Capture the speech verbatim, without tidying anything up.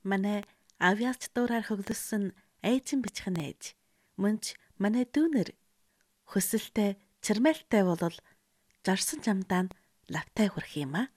Манай авьяач дуурайр хөглөсөн ээжин бичхэн ээж. Мөнч манай дүүнэр хөсөлтэй чармайлтай болол жарсан жамдаа нь лавтай хүрх юм а.